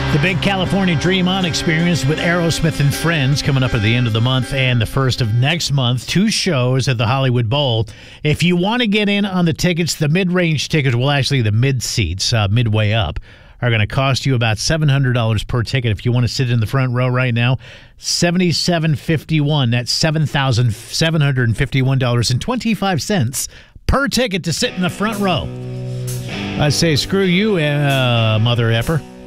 The big California Dream On experience with Aerosmith and Friends coming up at the end of the month and the first of next month. 2 shows at the Hollywood Bowl. If you want to get in on the tickets, the mid-range tickets, well, actually the mid-seats, midway up, are going to cost you about $700 per ticket. If you want to sit in the front row right now, $7,751. That's $7,751.25 per ticket to sit in the front row. I say, screw you, Mother Effer.